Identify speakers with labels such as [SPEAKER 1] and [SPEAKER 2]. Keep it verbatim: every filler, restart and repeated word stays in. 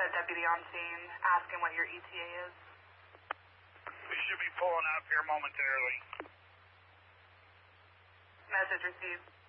[SPEAKER 1] a deputy on scene asking what your E T A is.
[SPEAKER 2] We should be pulling out here momentarily.
[SPEAKER 1] Message received.